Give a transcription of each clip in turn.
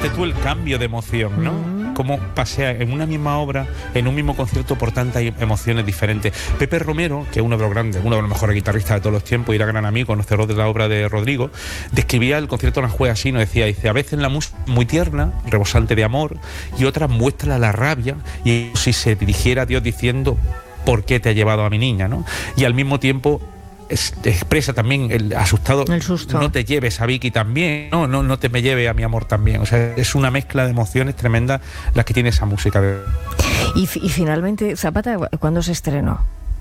fíjate tú el cambio de emoción, ¿no? Cómo pasea en una misma obra, en un mismo concierto, por tantas emociones diferentes. Pepe Romero, que es uno de los grandes, uno de los mejores guitarristas de todos los tiempos y era gran amigo, conocedor de la obra de Rodrigo, describía el concierto de Aranjuez así, nos decía, a veces la música es muy tierna, rebosante de amor, y otras muestra la rabia, y si se dirigiera a Dios diciendo, ¿por qué te ha llevado a mi niña?, ¿no? Y al mismo tiempo expresa también el asustado, el susto. No te lleves a Vicky también, no te me lleve a mi amor también. O sea, es una mezcla de emociones tremendas las que tiene esa música. Y finalmente, Zapata, ¿cuándo se estrenó?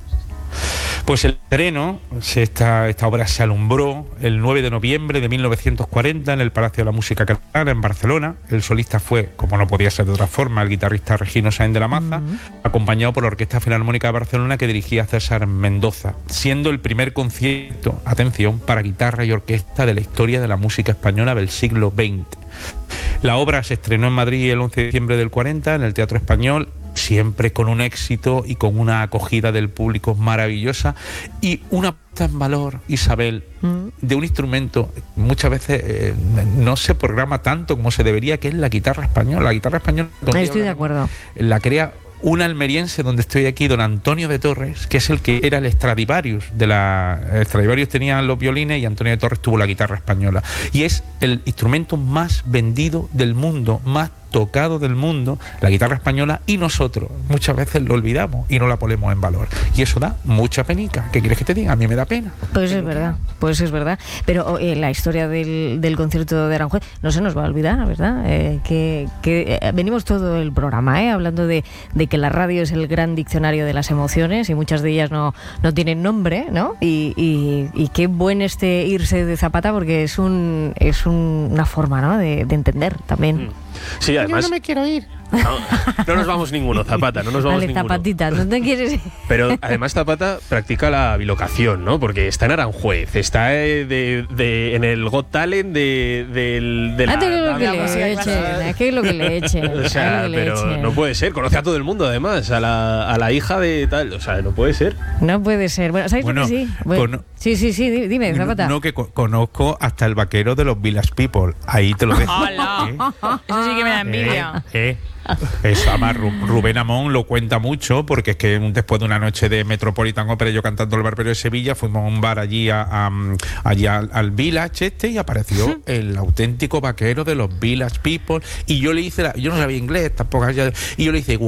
Pues el estreno, esta obra se alumbró el 9 de noviembre de 1940 en el Palacio de la Música Catalana, en Barcelona. El solista fue, como no podía ser de otra forma, el guitarrista Regino Sáenz de la Maza, acompañado por la Orquesta Filarmónica de Barcelona que dirigía César Mendoza, siendo el primer concierto, atención, para guitarra y orquesta de la historia de la música española del siglo XX. La obra se estrenó en Madrid el 11 de diciembre del 40 en el Teatro Español, siempre con un éxito y con una acogida del público maravillosa y una puesta en valor, Isabel, de un instrumento muchas veces no se programa tanto como se debería, que es la guitarra española. La guitarra española, estoy de acuerdo, la crea un almeriense, donde estoy aquí, don Antonio de Torres, que es el que era el Stradivarius Stradivarius tenía los violines y Antonio de Torres tuvo la guitarra española, y es el instrumento más vendido del mundo, más tocado del mundo, la guitarra española, y nosotros muchas veces lo olvidamos y no la ponemos en valor, y eso da mucha penica. ¿Qué quieres que te diga? A mí me da pena. Pues es verdad, pero la historia del concierto de Aranjuez no se nos va a olvidar, ¿verdad? Que venimos todo el programa hablando de que la radio es el gran diccionario de las emociones y muchas de ellas no tienen nombre, ¿no? Y qué buen irse de Zapata, porque es una forma, ¿no?, de entender también. Sí, además, yo no me quiero ir. No nos vamos ninguno, Zapata, no nos vamos ninguno. Zapatita, ¿no te quieres ir? Pero además Zapata practica la bilocación, ¿no? Porque está en Aranjuez, está en el Got Talent de la... ¿Qué es lo que le echen? O sea, pero no puede ser, conoce a todo el mundo además, a la hija de tal, o sea, no puede ser. No puede ser. Bueno, ¿sabes lo que sí? Sí, dime, Zapata. No, que conozco hasta el vaquero de los Village People, ahí te lo dejo. ¡Hala! Eso sí que me da envidia. Eso, además Rubén Amón lo cuenta mucho, porque es que después de una noche de Metropolitan Opera, yo cantando el Barbero de Sevilla, fuimos a un bar allí al Village y apareció el auténtico vaquero de los Village People, y yo le hice yo no sabía inglés tampoco, y yo le hice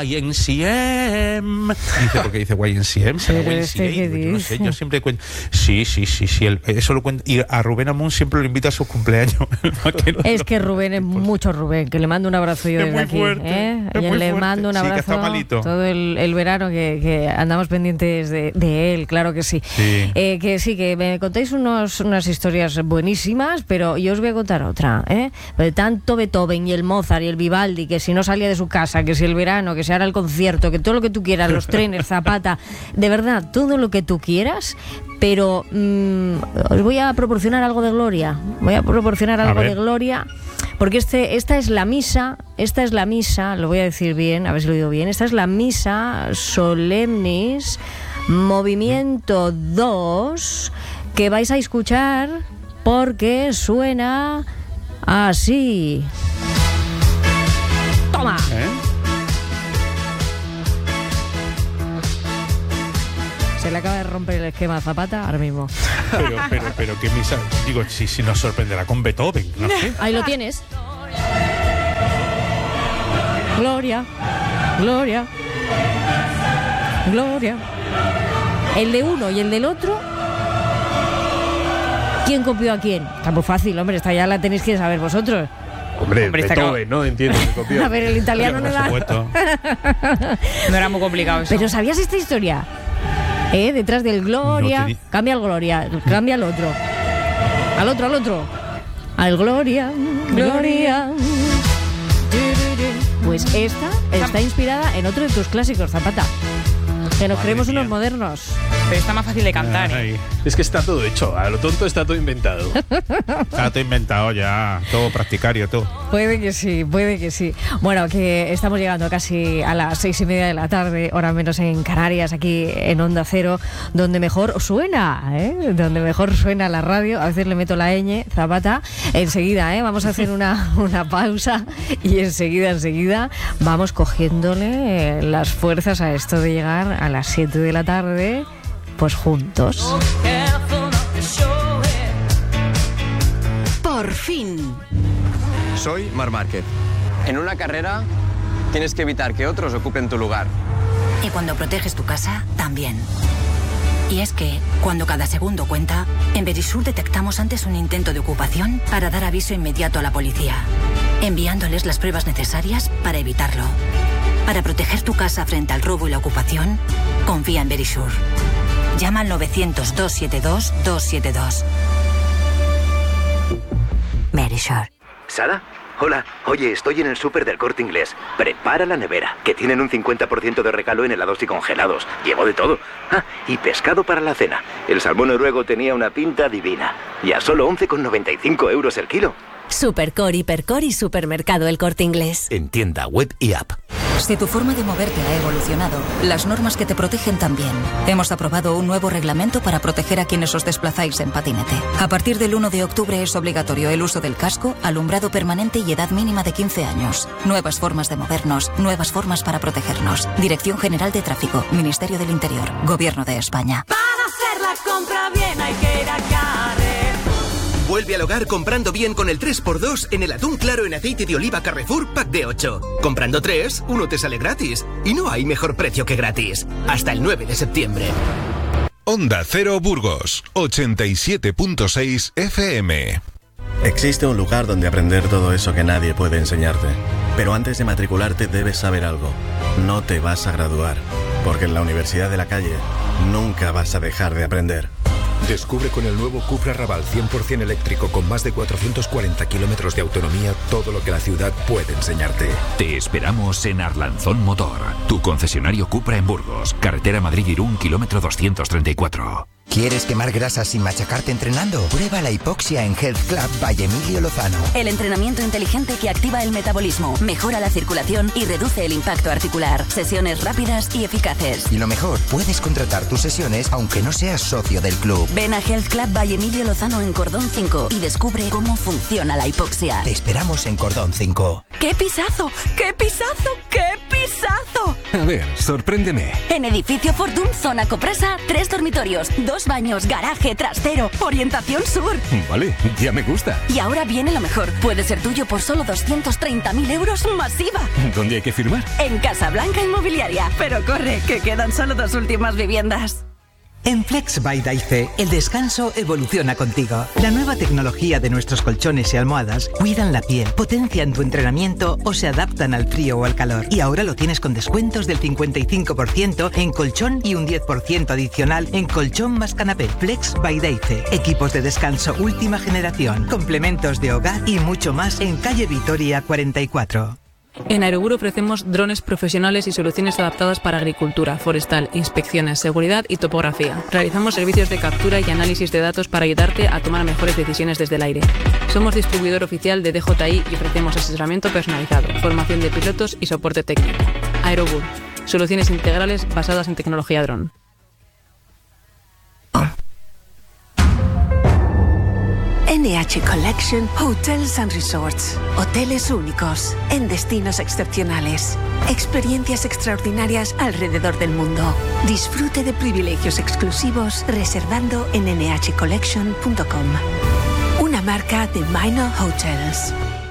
YNCM, dice, porque dice YNCM, yo no sé, yo siempre cuento, sí, eso lo cuento, y a Rubén Amón siempre lo invito a sus cumpleaños. Es que Rubén es mucho Rubén, que le mando un abrazo yo desde aquí. Y le mando un abrazo todo el verano, que andamos pendientes de él, claro que sí. Que me contáis unas historias buenísimas, pero yo os voy a contar otra, tanto Beethoven y el Mozart y el Vivaldi, que si no salía de su casa, que si el verano, que si ahora el concierto, que todo lo que tú quieras, los trenes, Zapata, de verdad, todo lo que tú quieras, pero os voy a proporcionar algo de gloria, porque esta es la misa, lo voy a decir bien, a ver si lo digo bien, esta es la misa solemnis, movimiento 2, que vais a escuchar porque suena así. ¡Toma! Se le acaba de romper el esquema a Zapata ahora mismo. Pero qué misa, digo, si nos sorprenderá con Beethoven, no sé. Ahí lo tienes. Gloria, gloria, gloria. El de uno y el del otro, ¿quién copió a quién? Está muy fácil, hombre, esta ya la tenéis que saber vosotros. Hombre, Beethoven, ¿no? Entiendo que copió. A ver, el italiano no era... No era muy complicado eso. Pero ¿sabías esta historia? Detrás del gloria, cambia al gloria, cambia al otro. Al otro. Al gloria, gloria. Pues esta está inspirada en otro de tus clásicos, Zapata. Que nos creemos unos modernos. Pero está más fácil de cantar, ¿eh? Es que está todo hecho, a lo tonto está todo inventado. Está todo inventado ya, todo practicario, todo. Puede que sí, puede que sí. Bueno, que estamos llegando casi a las 6:30 de la tarde, hora menos en Canarias, aquí en Onda Cero, donde mejor suena, donde mejor suena la radio. A veces le meto la ñ, Zapata. Enseguida, vamos a hacer una pausa y enseguida vamos cogiéndole las fuerzas a esto de llegar a las 7 de la tarde, pues juntos. Por fin. Soy Marc Márquez. En una carrera tienes que evitar que otros ocupen tu lugar. Y cuando proteges tu casa, también. Y es que, cuando cada segundo cuenta, en Verisur detectamos antes un intento de ocupación para dar aviso inmediato a la policía, enviándoles las pruebas necesarias para evitarlo. Para proteger tu casa frente al robo y la ocupación, confía en Verisur. Llama al 900-272-272. Verisur. ¿Sara? Hola. Oye, estoy en el súper del Corte Inglés. Prepara la nevera, que tienen un 50% de regalo en helados y congelados. Llevo de todo. Ah, y pescado para la cena. El salmón noruego tenía una pinta divina. Y a solo 11,95 € el kilo. Supercore, Hipercore y Supermercado El Corte Inglés. En tienda, web y app. Si tu forma de moverte ha evolucionado, las normas que te protegen también. Hemos aprobado un nuevo reglamento para proteger a quienes os desplazáis en patinete. A partir del 1 de octubre es obligatorio el uso del casco, alumbrado permanente y edad mínima de 15 años. Nuevas formas de movernos, nuevas formas para protegernos. Dirección General de Tráfico, Ministerio del Interior, Gobierno de España. Para hacer la compra bien hay que ir a Carrefour. Vuelve al hogar comprando bien con el 3x2 en el atún claro en aceite de oliva Carrefour Pack de 8. Comprando 3, uno te sale gratis. Y no hay mejor precio que gratis. Hasta el 9 de septiembre. Onda Cero Burgos, 87.6 FM. Existe un lugar donde aprender todo eso que nadie puede enseñarte. Pero antes de matricularte debes saber algo. No te vas a graduar, porque en la Universidad de la Calle nunca vas a dejar de aprender. Descubre con el nuevo Cupra Raval 100% eléctrico con más de 440 kilómetros de autonomía todo lo que la ciudad puede enseñarte. Te esperamos en Arlanzón Motor, tu concesionario Cupra en Burgos, carretera Madrid-Irún, kilómetro 234. ¿Quieres quemar grasa sin machacarte entrenando? Prueba la hipoxia en Health Club by Emilio Lozano. El entrenamiento inteligente que activa el metabolismo, mejora la circulación y reduce el impacto articular. Sesiones rápidas y eficaces. Y lo mejor, puedes contratar tus sesiones aunque no seas socio del club. Ven a Health Club by Emilio Lozano en Cordón 5 y descubre cómo funciona la hipoxia. Te esperamos en Cordón 5. ¡Qué pisazo! ¡Qué pisazo! ¡Qué pisazo! A ver, sorpréndeme. En Edificio Fortune, zona Copresa, 3 dormitorios, 2 baños, garaje, trastero, orientación sur. Vale, ya me gusta. Y ahora viene lo mejor. Puede ser tuyo por solo 230.000 euros masiva. ¿Dónde hay que firmar? En Casablanca Inmobiliaria. Pero corre, que quedan solo 2 últimas viviendas. En Flex by Daife, el descanso evoluciona contigo. La nueva tecnología de nuestros colchones y almohadas cuidan la piel, potencian tu entrenamiento o se adaptan al frío o al calor. Y ahora lo tienes con descuentos del 55% en colchón y un 10% adicional en colchón más canapé. Flex by Daife. Equipos de descanso última generación, complementos de hogar y mucho más en calle Vitoria 44. En Aerogur ofrecemos drones profesionales y soluciones adaptadas para agricultura, forestal, inspecciones, seguridad y topografía. Realizamos servicios de captura y análisis de datos para ayudarte a tomar mejores decisiones desde el aire. Somos distribuidor oficial de DJI y ofrecemos asesoramiento personalizado, formación de pilotos y soporte técnico. Aerogur, soluciones integrales basadas en tecnología dron. NH Collection Hotels and Resorts. Hoteles únicos, en destinos excepcionales. Experiencias extraordinarias alrededor del mundo. Disfrute de privilegios exclusivos reservando en nhcollection.com. Una marca de Minor Hotels.